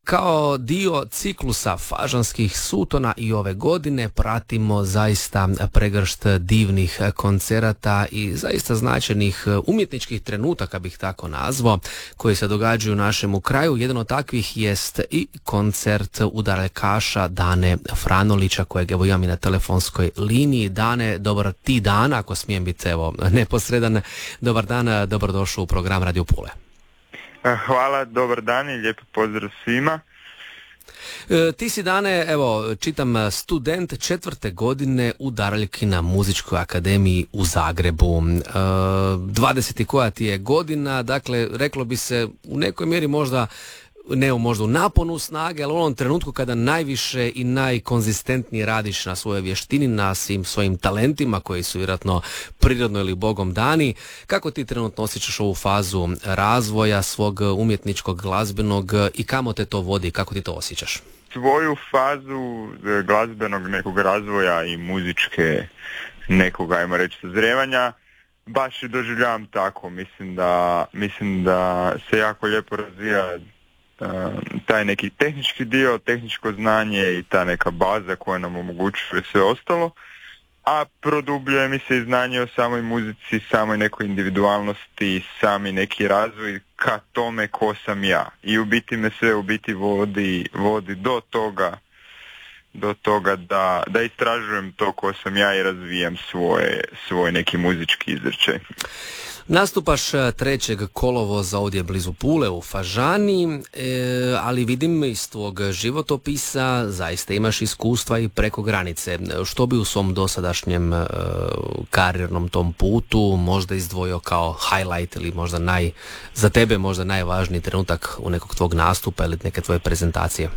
Kao dio ciklusa Fažanskih sutona i ove godine pratimo zaista pregršt divnih koncerata i zaista značajnih umjetničkih trenutaka, bih tako nazvao, koji se događaju u našemu kraju. Jedan od takvih jest i koncert udaraljkaša Dane Franolića, kojeg evo imam i na telefonskoj liniji. Dane, dobar ti dan, ako smijem biti evo neposredan. Dobar dan, dobrodošao u program Radio Pule. Hvala, dobar dan i lijepi pozdrav svima. Ti si, Dane, evo, čitam, student 4. godine u Daraljkina muzičkoj akademiji u Zagrebu. 20. koja ti je godina, dakle, reklo bi se u nekoj mjeri možda u naponu snage, ali u onom trenutku kada najviše i najkonzistentnije radiš na svojoj vještini, na svim svojim talentima koji su vjerojatno prirodno ili Bogom dani. Kako ti trenutno osjećaš ovu fazu razvoja svog umjetničkog, glazbenog i kamo te to vodi, kako ti to osjećaš? Svoju fazu glazbenog nekog razvoja i muzičke nekog, ajmo reći, sazrijevanja baš doživljavam tako. Mislim da se jako lijepo razvija taj neki tehnički dio, tehničko znanje i ta neka baza koja nam omogućuje sve ostalo, a produbljuje mi se i znanje o samoj muzici, samoj nekoj individualnosti, sami neki razvoj ka tome ko sam ja. I u biti me sve vodi do toga da istražujem to ko sam ja i razvijam svoj neki muzički izričaj. Nastupaš 3. kolovoza ovdje blizu Pule u Fažani, ali vidim iz tvog životopisa zaista imaš iskustva i preko granice. Što bi u svom dosadašnjem karijernom tom putu možda izdvojio kao highlight ili možda za tebe možda najvažniji trenutak u nekog tvog nastupa ili neke tvoje prezentacije?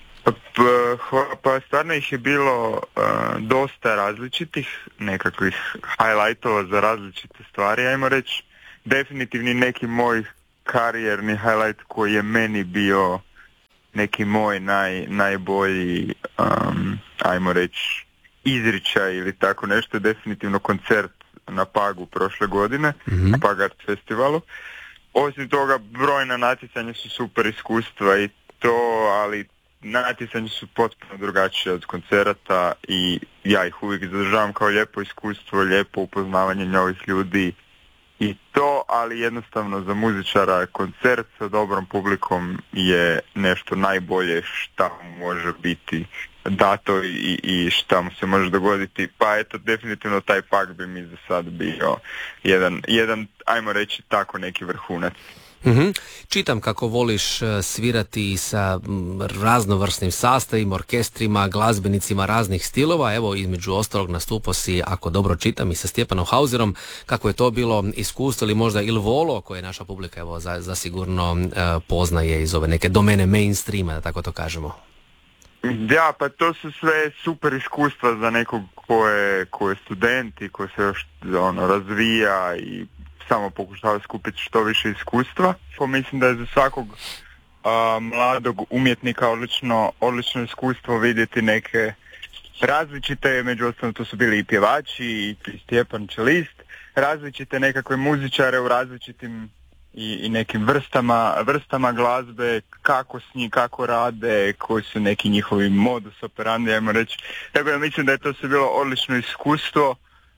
Pa stvarno ih je bilo dosta različitih nekakvih highlightova za različite stvari, ajmo reći. Definitivni neki moj karijerni highlight koji je meni bio neki moj najbolji, ajmo reći, izričaj ili tako nešto, definitivno koncert na Pagu prošle godine, na Pag Art Festivalu. Osim toga, brojna natjecanja su super iskustva i to, ali natjecanja su potpuno drugačije od koncerata i ja ih uvijek zadržavam kao lijepo iskustvo, lijepo upoznavanje novih ljudi i to, ali jednostavno za muzičara koncert sa dobrom publikom je nešto najbolje šta mu može biti dato i šta mu se može dogoditi. Pa eto, definitivno taj Pag bi mi za sad bio jedan, ajmo reći tako, neki vrhunac. Čitam kako voliš svirati sa raznovrsnim sastavima, orkestrima, glazbenicima raznih stilova. Evo, između ostalog nastupao si, ako dobro čitam, i sa Stjepanom Hauserom. Kako je to bilo iskustvo ili možda Il Volo, koje naša publika evo zasigurno poznaje iz ove neke domene mainstreama, da tako to kažemo? Da, pa to su sve super iskustva za nekog ko je student i ko se još razvija i samo pokušava skupiti što više iskustva. Mislim da je za svakog mladog umjetnika odlično iskustvo vidjeti neke različite, među ostalom to su bili i pjevači i Stjepan čelist, različite nekakve muzičare u različitim i nekim vrstama glazbe, kako rade, koji su neki njihovi modus operandi, ajmo reći. Tako da mislim da je to sve bilo odlično iskustvo.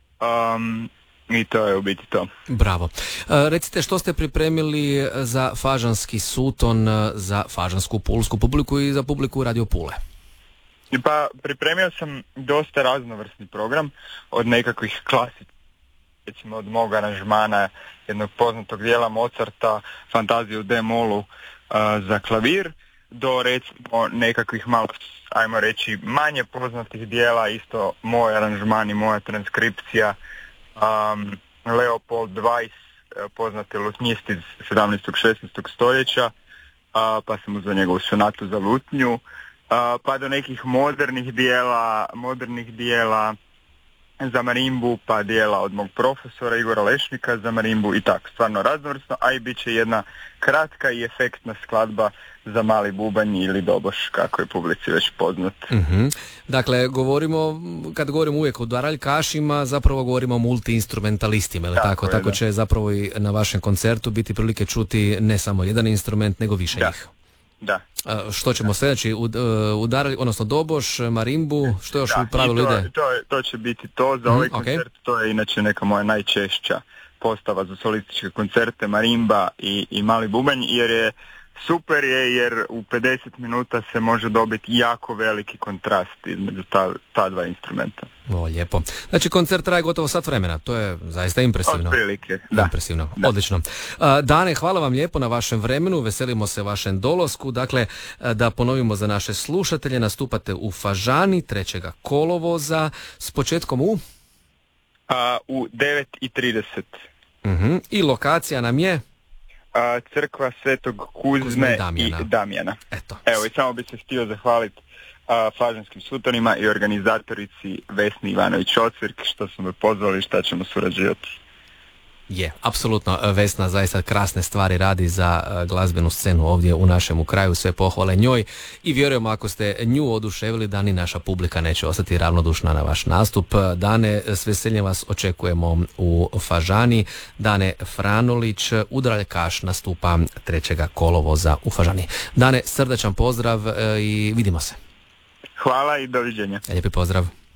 I to je u biti to. Bravo. Recite, što ste pripremili za Fažanski suton, za fažansku pulsku publiku i za publiku Radio Pule? Pa pripremio sam dosta raznovrsni program, od nekakvih klasika, recimo od mog aranžmana jednog poznatog dijela Mozarta, Fantaziju u D-molu za klavir, do recimo nekakvih malo, ajmo reći, manje poznatih dijela, isto moj aranžman i moja transkripcija, Leopold Weiss, poznati lutnjist iz 17. 16. stoljeća, pa sam uzeo njegovu sonatu za lutnju, pa do nekih modernih dijela za marimbu, pa dijela od mog profesora Igora Lešnika za marimbu i tako, stvarno raznovrsno, a i bit će jedna kratka i efektna skladba za mali bubanj ili doboš, kako je publici već poznat. Dakle, kad govorimo uvijek o daraljkašima, zapravo govorimo o multiinstrumentalistima, ili tako? Tako će zapravo i na vašem koncertu biti prilike čuti ne samo jedan instrument, nego više njih. Da. Što ćemo sljedeći? Udarali, odnosno Doboš, marimbu, što još u pravilu ide? To će biti to za ovaj koncert, to je inače neka moja najčešća postava za solističke koncerte, marimba i mali bubanj, jer je super jer u 50 minuta se može dobiti jako veliki kontrast između ta dva instrumenta. O, lijepo. Znači koncert traje gotovo sat vremena, to je zaista impresivno. Otprilike, da. Impresivno, da. Odlično. Dane, hvala vam lijepo na vašem vremenu, veselimo se vašem dolasku. Dakle, da ponovimo za naše slušatelje, nastupate u Fažani 3. kolovoza s početkom u 9:30. I lokacija nam je? Crkva Svetog Kuzme i Damjana. Evo, i samo bi se htio zahvaliti fažanskim sutonima i organizatorici Vesni Ivanović-Ocvirk što su me pozvali, šta ćemo surađivati. Je, apsolutno, Vesna zaista krasne stvari radi za glazbenu scenu ovdje u našemu kraju, sve pohvale njoj i vjerujemo ako ste nju oduševili da ni naša publika neće ostati ravnodušna na vaš nastup. Dane, s veseljem vas očekujemo u Fažani. Dane Franolić, Udaljkaš nastupa 3. kolovoza u Fažani. Dane, srdačan pozdrav i vidimo se. Hvala i doviđenja. Lijepi pozdrav.